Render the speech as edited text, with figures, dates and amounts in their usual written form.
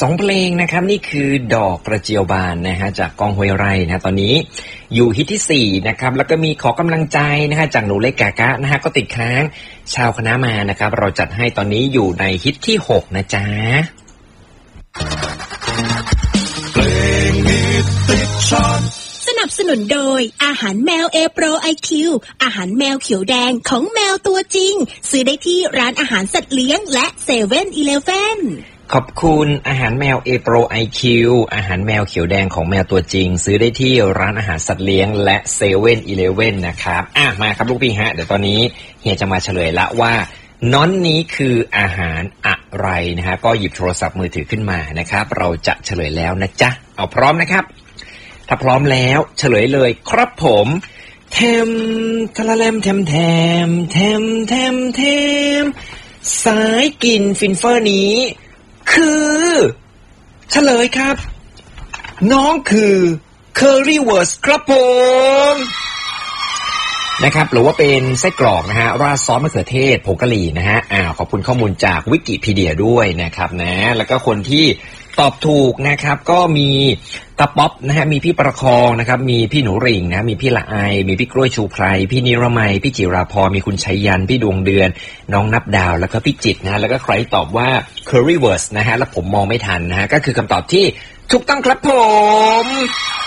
2เพลงนะครับนี่คือดอกกระเจียวบานนะฮะจากกองห้วยไร่นะตอนนี้อยู่ฮิตที่4นะครับแล้วก็มีขอกำลังใจนะฮะจากหนูเล็กกากะนะฮะก็ติดค้างชาวคณะมานะครับเราจัดให้ตอนนี้อยู่ในฮิตที่6นะจ๊ะเพลงฮิตติดชาร์ตสนับสนุนโดยอาหารแมว A-Pro IQ อาหารแมวเขียวแดงของแมวตัวจริงซื้อได้ที่ร้านอาหารสัตว์เลี้ยงและ7-Eleven ขอบคุณอาหารแมว A-Pro IQ อาหารแมวเขียวแดงของแมวตัวจริงซื้อได้ที่ร้านอาหารสัตว์เลี้ยงและ7-Elevenนะครับมาครับลูกพี่ฮะเดี๋ยวตอนนี้เฮียจะมาเฉลยละว่าน้อนนี้คืออาหารอะไรนะฮะก็หยิบโทรศัพท์มือถือขึ้นมานะครับเราจะเฉลยแล้วนะจ๊ะเอาพร้อมนะครับถ้าพร้อมแล้วเฉลยเลยครับผมเทมทะละแลมเทมเทมเทมเทมเทมสายกินฟินเฟอร์นี้คือเฉลยครับน้องคือเคอรี่เวิร์สครับผมนะครับหรือว่าเป็นไส้กรอกนะฮะราดซอสมะเขือเทศผงกะหรี่นะฮะขอบคุณข้อมูลจากวิกิพีเดียด้วยนะครับนะแล้วก็คนที่ตอบถูกนะครับก็มีตาป๊อปนะฮะมีพี่ประคองนะครับมีพี่หนูริ่งนะมีพี่ละไอมีพี่กล้วยชูไพรพี่นิรมัยพี่จิราพรมีคุณชัยยันพี่ดวงเดือนน้องนับดาวแล้วก็พี่จิตนะแล้วก็ใครตอบว่า currywurst นะฮะแล้วผมมองไม่ทันนะฮะก็คือคำตอบที่ถูกต้องครับผม